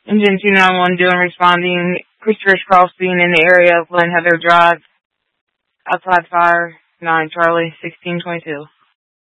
Engine 291 doing responding. Christopher's Crossing in the area of Glen Heather Drive. Outside fire, 9 Charlie, 1622.